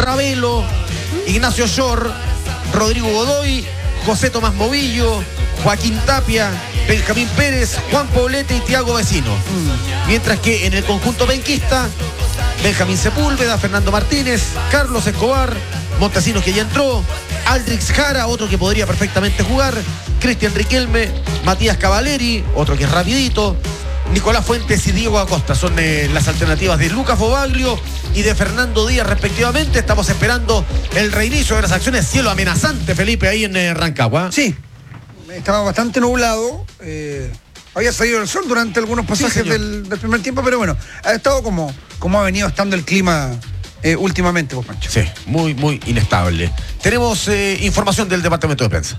Ravelo, Ignacio Shor, Rodrigo Godoy, José Tomás Movillo, Joaquín Tapia, Benjamín Pérez, Juan Poblete y Tiago Vecino. Mientras que en el conjunto benquista, Benjamín Sepúlveda, Fernando Martínez, Carlos Escobar, Montesinos, que ya entró, Aldrix Jara, otro que podría perfectamente jugar, Cristian Riquelme, Matías Cavaleri, otro que es rapidito, Nicolás Fuentes y Diego Acosta. Son las alternativas de Lucas Fobaglio y de Fernando Díaz respectivamente. Estamos esperando el reinicio de las acciones. Cielo amenazante, Felipe, ahí en Rancagua. Sí, estaba bastante nublado. Había salido el sol durante algunos pasajes del primer tiempo, pero bueno, ha estado como ha venido estando el clima últimamente, pues, Pancho. Sí, muy, muy inestable. Tenemos información del Departamento de Prensa.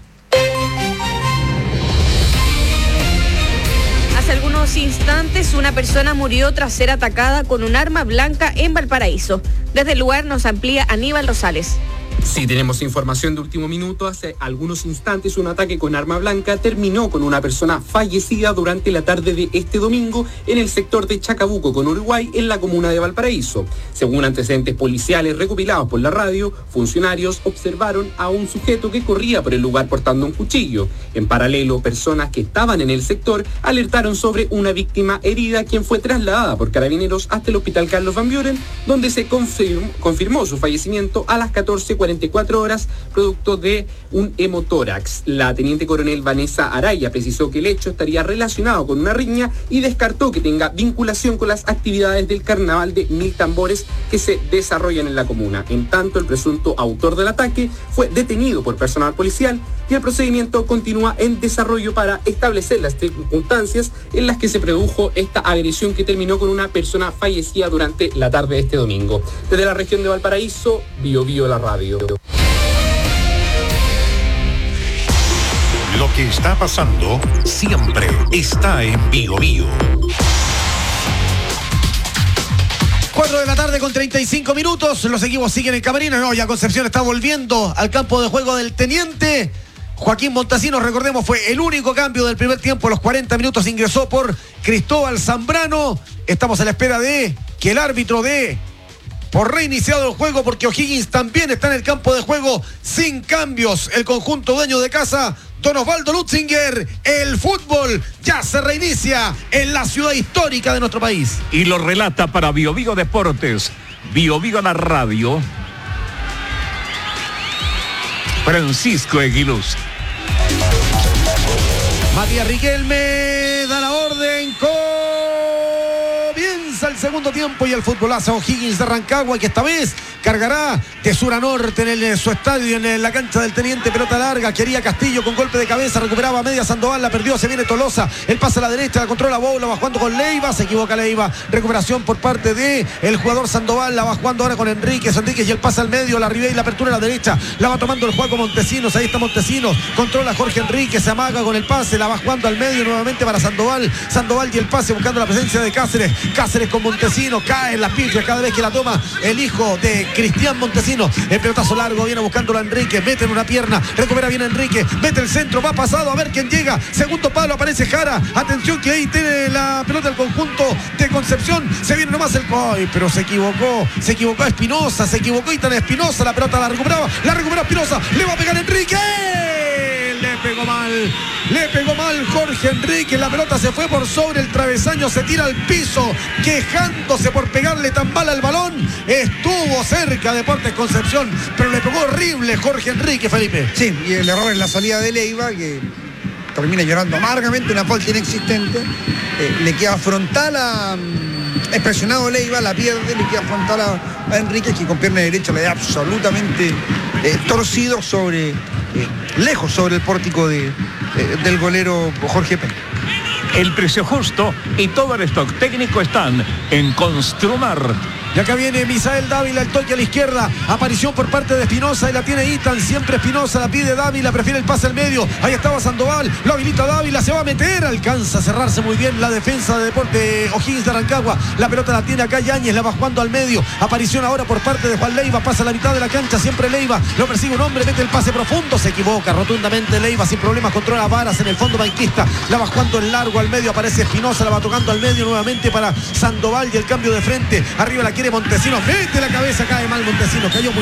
Hace algunos instantes una persona murió tras ser atacada con un arma blanca en Valparaíso. Desde el lugar nos amplía Aníbal Rosales. Sí, tenemos información de último minuto. Hace algunos instantes un ataque con arma blanca terminó con una persona fallecida durante la tarde de este domingo en el sector de Chacabuco con Uruguay, en la comuna de Valparaíso. Según antecedentes policiales recopilados por la radio, funcionarios observaron a un sujeto que corría por el lugar portando un cuchillo. En paralelo, personas que estaban en el sector alertaron sobre una víctima herida, quien fue trasladada por carabineros hasta el hospital Carlos Van Buren, donde se confirmó su fallecimiento a las 14:44 horas, producto de un hemotórax. La teniente coronel Vanessa Araya precisó que el hecho estaría relacionado con una riña y descartó que tenga vinculación con las actividades del carnaval de Mil Tambores que se desarrollan en la comuna. En tanto, el presunto autor del ataque fue detenido por personal policial y el procedimiento continúa en desarrollo para establecer las circunstancias en las que se produjo esta agresión que terminó con una persona fallecida durante la tarde de este domingo. Desde la región de Valparaíso, Biobío la radio. Lo que está pasando siempre está en Biobío. 4 de la tarde con 35 minutos. Los equipos siguen en camerino. No, ya Concepción está volviendo al campo de juego del Teniente. Joaquín Montesinos, recordemos, fue el único cambio del primer tiempo. A los 40 minutos ingresó por Cristóbal Zambrano. Estamos a la espera de que el árbitro dé por reiniciado el juego, porque O'Higgins también está en el campo de juego sin cambios. El conjunto dueño de casa, don Osvaldo Lutzinger, el fútbol ya se reinicia en la ciudad histórica de nuestro país. Y lo relata para Biobío Deportes, Biobío la radio, Francisco Eguiluz. Matías Riquelme da la orden. Comienza el segundo tiempo y el futbolazo O'Higgins de Rancagua, que esta vez cargará de sur a norte en su estadio, en la cancha del Teniente. Pelota larga, quería Castillo con golpe de cabeza, recuperaba a media Sandoval, la perdió, se viene Tolosa, el pase a la derecha, la controla Boula, va jugando con Leiva, se equivoca Leiva, recuperación por parte de el jugador Sandoval, la va jugando ahora con Enríquez y el pase al medio, la arriba y la apertura a la derecha, la va tomando el juego Montesinos, ahí está Montesinos, controla Jorge Enríquez, se amaga con el pase, la va jugando al medio nuevamente para Sandoval y el pase buscando la presencia de Cáceres con Montesinos, cae en las pifias cada vez que la toma el hijo de Cristian Montesinos, el pelotazo largo, viene buscándolo a Enrique, mete en una pierna, recupera bien Enrique, mete el centro, va pasado, a ver quién llega, segundo palo, aparece Jara, atención que ahí tiene la pelota el conjunto de Concepción, se viene nomás el ¡ay! Pero se equivocó Espinosa, se equivocó Itán Espinosa, la pelota la recupera Espinosa, le va a pegar Enrique, le pegó mal Jorge Enrique, la pelota se fue por sobre el travesaño, se tira al piso, quejándose por pegarle tan mal al balón. Estuvo cerca Deportes Concepción, pero le pegó horrible Jorge Enrique, Felipe. Sí, y el error en la salida de Leiva, que termina llorando amargamente, una falta inexistente. Le queda frontal a... Es presionado Leiva, la pierde, le queda frontal a Enrique, que con pierna derecha le da absolutamente torcido lejos sobre el pórtico del golero Jorge Pérez. El precio justo y todo el stock técnico están en Construmar. Y acá viene Misael Dávila, el toque a la izquierda, aparición por parte de Espinosa y la tiene Itan, siempre Espinosa, la pide Dávila, prefiere el pase al medio, ahí estaba Sandoval, lo habilita Dávila, se va a meter, alcanza a cerrarse muy bien la defensa de Deportes O'Higgins de Rancagua, la pelota la tiene acá Yáñez, la va jugando al medio, aparición ahora por parte de Juan Leiva, pasa a la mitad de la cancha, siempre Leiva, lo persigue un hombre, mete el pase profundo, se equivoca rotundamente Leiva, sin problemas, controla Varas en el fondo banquista, la va jugando en largo al medio, aparece Espinosa, la va tocando al medio nuevamente para Sandoval y el cambio de frente, arriba la quiere Montesinos, mete la cabeza, cae mal Montesinos, cayó muy